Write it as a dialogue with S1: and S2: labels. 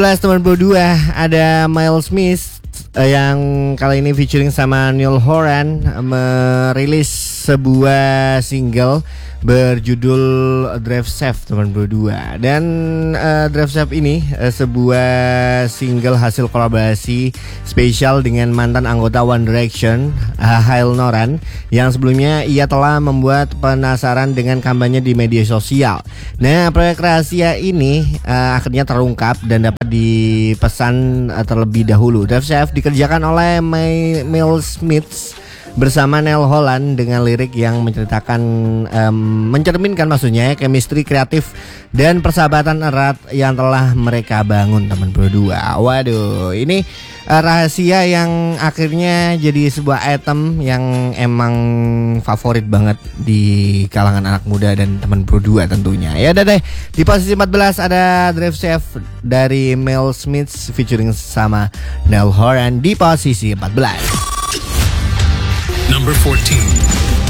S1: teman berdua ada Miles Smith yang kali ini featuring sama Niall Horan merilis sebuah single berjudul Drive Safe teman berdua. Dan Drive Safe ini sebuah single hasil kolaborasi spesial dengan mantan anggota One Direction, Niall Horan, yang sebelumnya ia telah membuat penasaran dengan kampanye di media sosial. Nah, proyek rahasia ini akhirnya terungkap dan dapat dipesan terlebih dahulu. Drive Safe dikerjakan oleh Miles Smith bersama Niall Horan dengan lirik yang mencerminkan maksudnya chemistry kreatif dan persahabatan erat yang telah mereka bangun teman berdua. Waduh, ini rahasia yang akhirnya jadi sebuah item yang emang favorit banget di kalangan anak muda dan teman berdua tentunya. Ya udah deh, di posisi 14 ada Drive Safe dari Miles Smith featuring sama Niall Horan di posisi 14.
S2: Number 14.